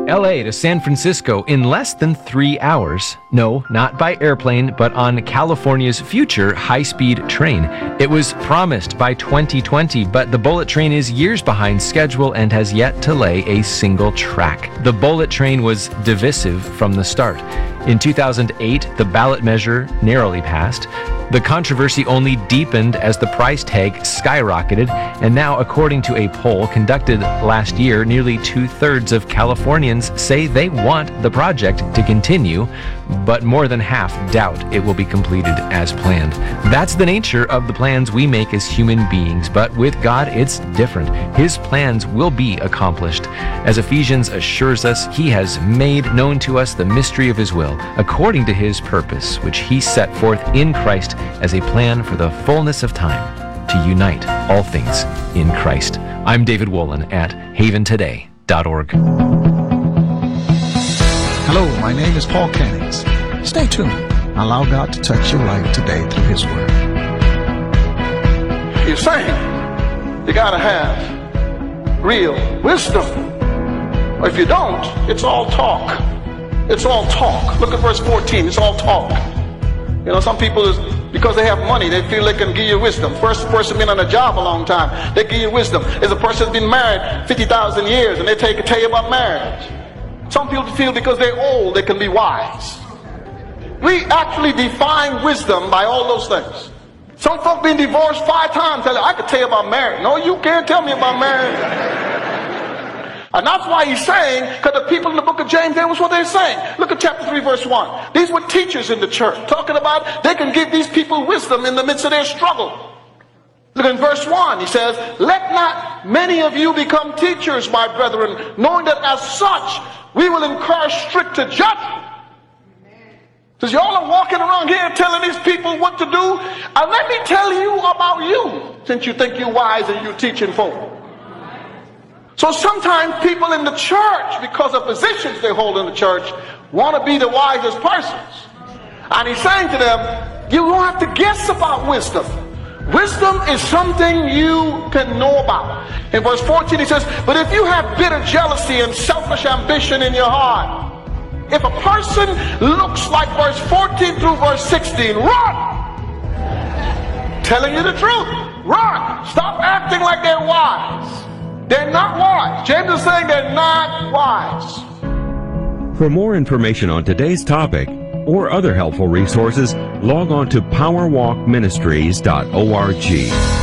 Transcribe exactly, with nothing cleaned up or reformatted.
L A to San Francisco in less than three hours. No, not by airplane, but on California's future high-speed train. It was promised by twenty twenty, but the bullet train is years behind schedule and has yet to lay a single track. The bullet train was divisive from the start. In two thousand eight, the ballot measure narrowly passed. The controversy only deepened as the price tag skyrocketed, and now, according to a poll conducted last year, nearly two-thirds of Californians say they want the project to continue, but more than half doubt it will be completed as planned. That's the nature of the plans we make as human beings, but with God, it's different. His plans will be accomplished. As Ephesians assures us, He has made known to us the mystery of His will, according to His purpose, which He set forth in Christ as a plan for the fullness of time to unite all things in Christ. I'm David Wolin at haven today dot org. Hello, my name is Paul Cannings. Stay tuned. Allow God to touch your life today through His Word. He's saying you gotta have real wisdom. If you don't, it's all talk. It's all talk. Look at verse fourteen. It's all talk. You know, some people, is because they have money, they feel they can give you wisdom. First person been on a job a long time, they give you wisdom. There's a person that's been married fifty thousand years, and they take tell you about marriage. Some people feel because they're old, they can be wise. We actually define wisdom by all those things. Some folk been divorced five times, tell you, I could tell you about marriage. No, you can't tell me about marriage. And that's why he's saying, because the people in the book of James, that was what they're saying. Look at chapter three, verse one. These were teachers in the church, talking about they can give these people wisdom in the midst of their struggle. Look at verse one. He says, let not many of you become teachers, my brethren, knowing that as such we will incur stricter judgment. Because y'all are walking around here telling these people what to do. And let me tell you about you, since you think you're wise and you're teaching folk. So sometimes people in the church, because of positions they hold in the church, want to be the wisest persons. And he's saying to them, you don't have to guess about wisdom. Wisdom is something you can know about. In verse fourteen he says, but if you have bitter jealousy and selfish ambition in your heart, if a person looks like verse fourteen through verse sixteen, run! Telling you the truth, run! Stop acting like they're wise. They're not wise. James is saying they're not wise. For more information on today's topic or other helpful resources, log on to power walk ministries dot org.